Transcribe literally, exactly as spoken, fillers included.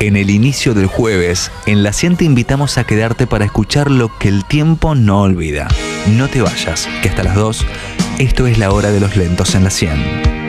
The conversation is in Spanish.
En el inicio del jueves, en La cien te invitamos a quedarte para escuchar lo que el tiempo no olvida. No te vayas, que hasta las dos, esto es La Hora de los Lentos en La cien.